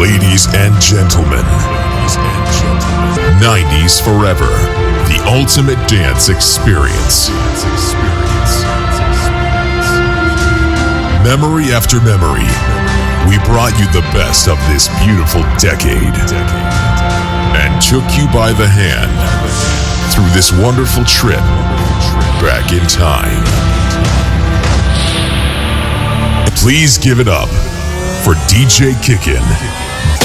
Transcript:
Ladies and gentlemen, 90s Forever, the ultimate dance experience. Memory after memory, we brought you the best of this beautiful decade and took you by the hand through this wonderful trip back in time. Please give it up for DJ Kickin'.